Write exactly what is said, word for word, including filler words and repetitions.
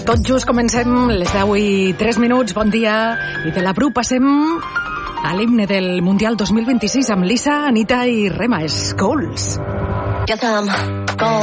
Tot just comencem les deu i tres minuts. Bon dia. I de la Bru passem a l'himne del Mundial dos mil vint-i-sis amb Lisa, Anita i Rema. Scholes. Guess I'm gone.